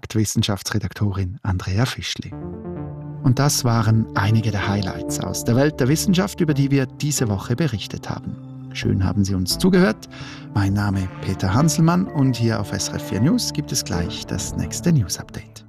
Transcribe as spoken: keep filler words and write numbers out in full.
sagt Wissenschaftsredaktorin Andrea Fischli. Und das waren einige der Highlights aus der Welt der Wissenschaft, über die wir diese Woche berichtet haben. Schön haben Sie uns zugehört. Mein Name ist Peter Hanselmann und hier auf S R F vier News gibt es gleich das nächste News Update.